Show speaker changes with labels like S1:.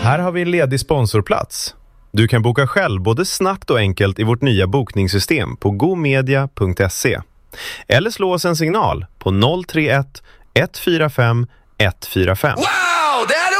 S1: Här har vi en ledig sponsorplats. Du kan boka själv både snabbt och enkelt i vårt nya bokningssystem på gomedia.se. Eller slå oss en signal på 031 145 145.
S2: Wow, that